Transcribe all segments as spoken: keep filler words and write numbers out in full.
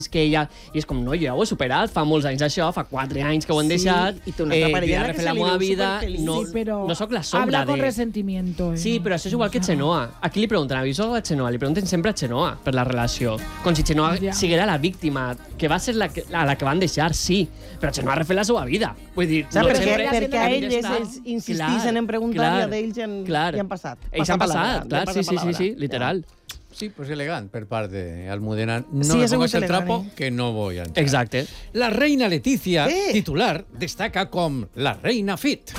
que ella... I és com, no, jo ja ho he superat, fa molts anys això, fa quatre anys que ho han Sí, deixat, i té una altra eh, parella jo he que refet se la li meva veu vida, superfeliç. no, Sí, però no sóc la sombra habla con de... resentimiento. Eh? Sí, però això és igual que Chenoa. Aquí li pregunten, ¿habéis hablado de Chenoa? Li pregunten sempre a Chenoa per la relació. Com si Chenoa Ja. siguera la víctima, que va ser la que, a la que van deixar, sí, però Chenoa ha refet la seva vida. Vull dir, Saps no per què? sempre... Perquè a ella ells està- ells insistixen Clar, en preguntar clar, i a d'ells ja han, clar. ja han passat. Ells han Passa passat, palabra, clar, ja sí, passa sí, sí, palabra. sí, literal. Sí, pues elegant per part de Almudena. No Sí, me ha sigut pongas el elegant, trapo, eh? que no voy a entrar. Exacte. La reina Leticia, ¿Qué? titular, destaca com la reina fit.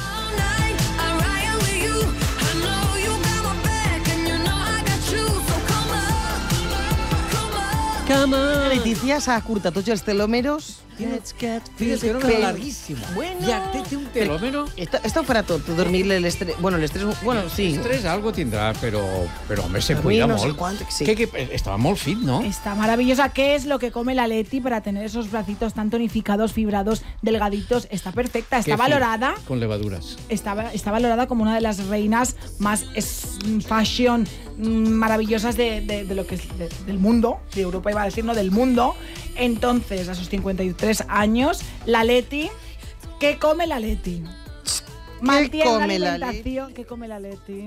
Come on. Leticia s'ha curtat tots els telòmeros. Let's get Tienes que Pero- larguísimo. Bueno. Ya, té, té un telómeno. Esto, esto ho farà tot, dormir l'estrès... Bueno, l'estrès... Bueno, sí. Estrés algo tendrá, pero, pero hombre, se Dormir cuida no sé molt. cuánto, sí. Que, que, estaba molt fit, ¿no? Está maravillosa. ¿Qué es lo que come la Leti para tener esos bracitos tan tonificados, fibrados, delgaditos? Está perfecta. Está Qué fit, valorada. Con levaduras. Está, está valorada como una de las reinas más es- fashion mm, maravillosas de, de- de lo que es de- del mundo, de Europa iba a decir, no, del mundo. Entonces, a sus cincuenta y tres años, la Leti, ¿qué come la Leti? Mantiene una come la alimentación, ¿qué come la Leti?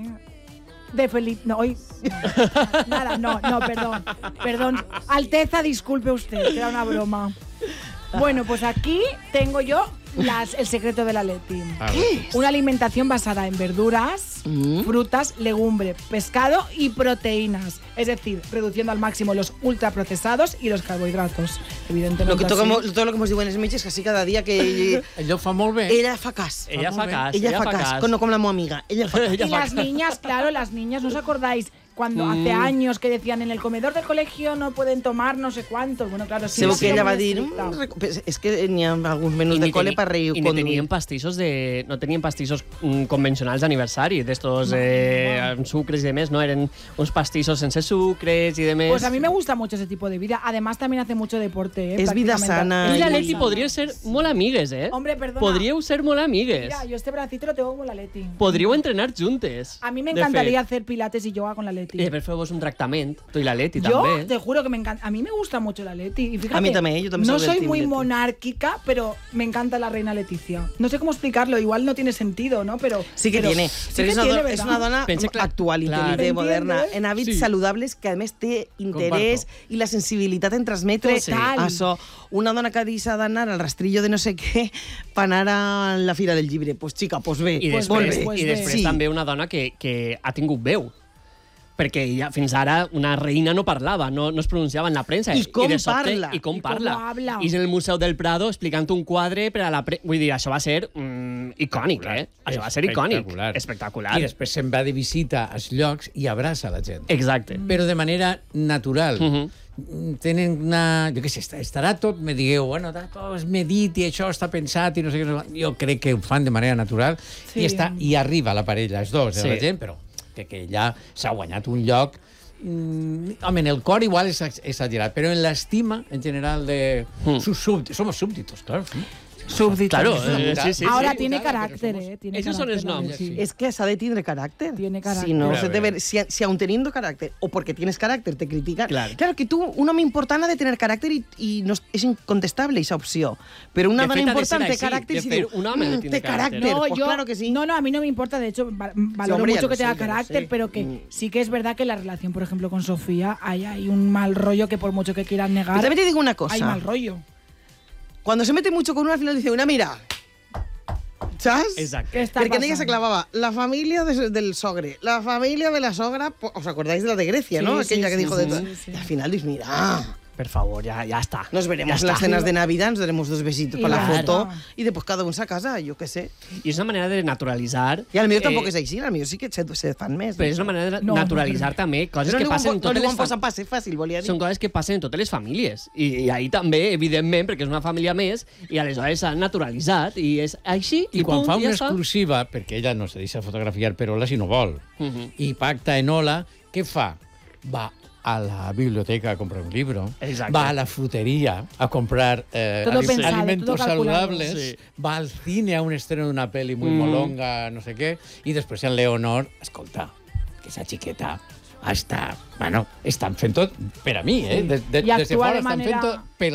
De Felipe, no, hoy, no, nada, no, no, perdón, perdón. Alteza, disculpe usted, que era una broma. Bueno, pues aquí tengo yo las, el secreto de la Leti. A ver. ¿Qué? Una alimentación basada en verduras, Mm. frutas, legumbre, pescado y proteínas. Es decir, reduciendo al máximo los ultraprocesados y los carbohidratos. Evidentemente. Lo que así. toca, todo lo que hemos dicho en els metges, que sí cada dia que Allò fa molt bé. ella fa cas. Ella fa cas, Ella fa cas, no com la meva amiga. Ella fa cas. Ella Y fa las cas. niñas, claro, las niñas, ¿no os acordáis? Cuando hace Mm. años que decían en el comedor del colegio no pueden tomar no sé cuántos. Bueno, claro, sí. Segur ha que sido ella muy va dir... estricta. "Mm, rec- pues és que n'hi ha alguns menús I de ni cole teni- per reir I no tenien pastissos de... No tenien pastissos mm, convencionals d'aniversari, d'estos eh, amb sucres i demés, no? Eren uns pastissos sense sucres i demés. Pues a mí me gusta mucho ese tipo de vida. Además, también hace mucho deporte. ¿eh? Es vida Prácticamente. sana. Tu i la Ai, Leti sana. podríeu ser molt amigues, eh? Hombre, perdona. Podríeu ser molt amigues. Mira, yo este bracito lo tengo como la Leti. Podríeu entrenar juntes. A mí me de encantaría fet. hacer pilates y yoga con la Leti. I després feu-vos un tractament, tu i la Leti Yo també. te juro que me encanta. A mí me gusta mucho la Leti. Y fíjate, A mí también, yo también no soy del soy team muy Leti. monárquica, pero me encanta la reina Leticia. No sé cómo explicarlo. Igual no tiene sentido, ¿no? Pero Sí que pero tiene. Sí Però que és, una tiene, dona, és ¿verdad? una dona Pensa que- actual, clar. intel·ligent, moderna, ¿Entiendes? en hàbits Sí. saludables, que a més té interès i la sensibilitat en transmetre Total. això. Una dona que deixa d'anar al rastrillo de no sé què per anar a la Fira del Llibre. Pues xica, pues bé. I Pues després, bé, pues i bé. després Sí. també una dona que, que ha tingut veu. Perquè ella, fins ara una reina no parlava, no, no es pronunciava en la premsa. I com de sobte, parla. I com I com parla. habla. I és en el Museu del Prado explicant un quadre per a la pre... Vull dir, això va ser mm, icònic, eh? Això va ser icònic. Espectacular. Espectacular. I després se'n va de visita als llocs i abraça la gent. Exacte. Però de manera natural. Mhm. Tenen una... Jo què sé, està- estarà tot, me digueu, bueno, està tot medit i això està pensat i no sé què. no sé quant. Jo crec que ho fan de manera natural Sí. i, està, i arriba la parella, els dos, Sí. sí. la gent, però que, que ella s'ha guanyat un lloc. Mm, home, en el cor igual és ex- exagerat, però en l'estima, en general, de Mm. sus súbditos. Somos súbditos, claro. Sí. Súbditos. Claro, Es una eh, putada. sí, sí. Ahora sí. tiene Putada, carácter, pero somos- ¿eh? Tiene Esos son carácter, los la noms. Leti. És que s'ha de tindre caràcter. Tiene carácter. Si no, Claro, se te eh. ve, si, si aún teniendo carácter o porque tienes carácter te critican. Claro. Claro que tú, un home important ha de tener carácter i, i no, és incontestable esa opció. Però una De dona fet, ha de important ser té així. caràcter De i fet, diu, un home ha de "Mm, tindre té caràcter". caràcter. No, Pues yo, claro que sí. no, no, a mí no me importa. De hecho, va- valoro hombre, ya mucho lo que sé, tenga ya lo carácter, sé. pero que Mm. sí que es verdad que la relación, por ejemplo, con Sofía, hay, hay un mal rollo que por mucho que quieran Pero negar, también te digo una cosa. hay mal rollo. Cuando se mete mucho con una, al final dice una, mira, ¿sabes? Exacte. ¿Qué está Perquè en ella se pasando? clavava la familia de- del sogre, la familia de la sogra, po- ¿os acordáis de la de Grecia, Sí, no? sí, Aquella que sí, dijo sí, de todo. sí, sí. Y al final dices, mira, Per favor, ja, ja està. nos veremos ja en las està. cenas de Navidad, nos daremos dos besitos Y para la ya foto está. y después cada uno a casa, yo qué sé. I és una manera de naturalitzar... I al millor eh, tampoc és així, al millor sí que se, se fan més. Però és una manera de No, no naturalitzar també coses no que li passen en no totes li les van posar famílies. passe fàcil, volia dir. Són coses que passen en totes les famílies. I, i ahir també, evidentment, perquè és una família més, i aleshores s'ha naturalitzat, i és així, i, I quan pum, fa ja una està. exclusiva, perquè ella no se deixa fotografiar per Ola si no vol, Mhm. i pacta en Ola, què fa? Va a la biblioteca a comprar un libro, Exacte. va a la frutería a comprar eh, Todo ali- pensado, alimentos todo calculado. saludables, Sí. va al cine a un estreno de una peli muy Mm. molonga, no sé què, i després en Leonor, escolta, que esa xiqueta està, bueno, estan fent tot per a mi, eh? De, de, I des de actua fora de estan manera- fent tot per